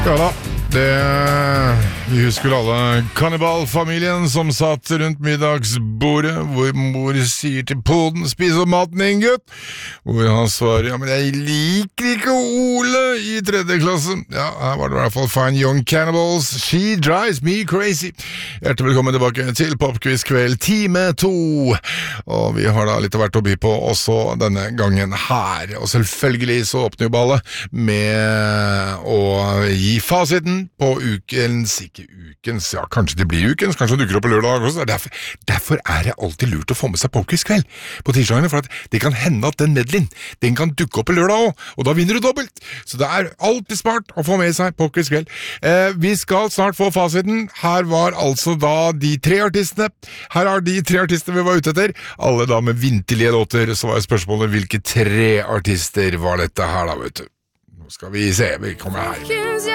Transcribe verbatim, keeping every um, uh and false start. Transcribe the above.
Ja da, det, vi husker alle kannibalfamilien som satt rundt middagsbordet, hvor mor sier til poden, spis opp maten din, gutt, hvor han svarer, ja, men jeg liker ikke Ole i tredje klasse. Ja, her var det i hvert fall Fine Young Cannibals, She Drives Me Crazy. Hjertelig velkommen tilbake til Popquiz kveld, time to, og vi har da litt av hvert å by på også denne gangen her, og selvfølgelig så åpner jo ballet med å gi fasiten på ukens, ikke ukens, ja, kanskje det blir ukens, kanskje det dukker opp på lørdag også, derfor, derfor er det alltid lurt å få med seg Popquiz kveld på tirsdagene, for at det kan hende at den medleyen, den kan dukke opp på lørdag også, og da vinner du dobbelt, så det er alltid smart å få med seg Popquiz kveld. Eh, vi skal snart få fasiten, her var altså da de tre artistene, her er de tre artistene vi var ute etter, alle da med vinterlige låter, så var spørsmålet hvilke tre artister var dette her da, vet du. Nå skal vi se, vi kommer her.